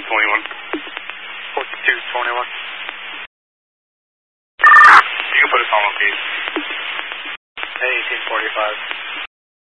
4221. You can put us on location. At 1845.